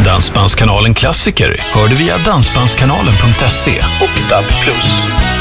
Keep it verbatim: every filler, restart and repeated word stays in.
Dansbandskanalen Klassiker hör du via dansbandskanalen punkt se och D A B plus.